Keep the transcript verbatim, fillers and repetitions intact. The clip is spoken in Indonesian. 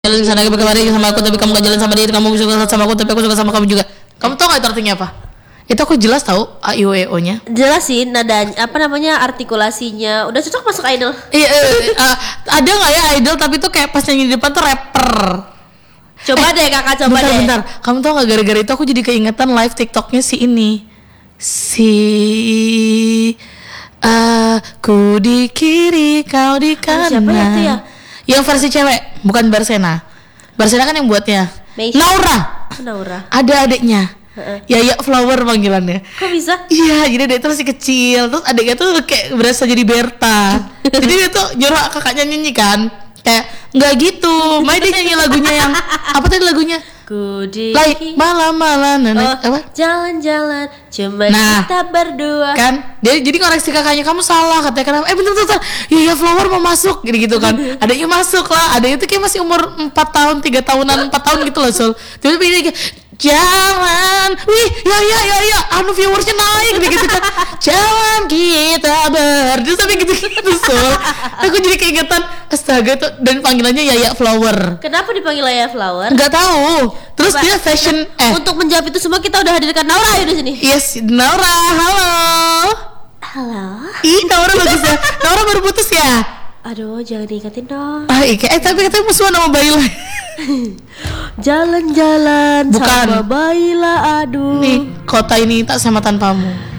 jalan sana kemari sama aku tapi kamu gak jalan sama dia, kamu suka sama aku tapi aku suka sama kamu juga. Kamu tau gak itu artinya apa? Itu aku jelas tahu A I O E O nya. Jelasin nada apa namanya, artikulasinya. Udah cocok masuk idol. Iya, eh, uh, ada nggak ya idol tapi tuh kayak pas nyanyi di depan tuh rapper. Coba eh, deh kakak, coba bentar, deh. Bentar, kamu tau gak gara-gara itu aku jadi keingetan live TikToknya si ini, si aku di kiri kau di kanan. Siapa ya itu ya? Yang versi cewek, bukan Barsena. Barsena kan yang buatnya. Meisha. Naura. Naura. Ada adiknya. Uh-uh. Yaya Flower panggilannya. Kok bisa? Iya, jadi dia tuh masih kecil. Terus adiknya tuh kayak berasa jadi Berta. Jadi dia tuh nyuruh kakaknya nyanyi kan. Kayak nggak gitu. Mai dia nyanyi lagunya yang apa tadi lagunya? Ku di Like malam-malam oh, apa? Jalan-jalan cuma Nah, kita berdua. Kan dia jadi ngoreksi kakaknya, kamu salah katanya, kenapa? Eh bentar bentar, Yaya Flower mau masuk gitu gitu kan. Adanya masuk lah, adanya tuh kayak masih umur empat tahun, tiga tahunan, empat tahun gitu loh Sul. Tiba-tiba dia kayak jalan, wih ya ya ya ya, anu viewersnya naik gitu kan. Jalan kita berdua sampai gitu gitu Sul. Aku jadi keingetan, astaga tuh, dan panggilannya Yaya Flower. Kenapa dipanggil Yaya Flower? Nggak tahu. Terus Coba, dia fashion eh untuk menjawab itu semua kita udah hadirkan Naura ya di sini. yes, Naura, halo. Halo. Ih, Naura bagus ya. Naura baru putus ya? Aduh, jangan diingetin dong. Ah, iya, eh tapi katanya musuhan sama Baila. Jalan-jalan Bukan. sama Baila, aduh. Nih, kota ini tak sama tanpamu.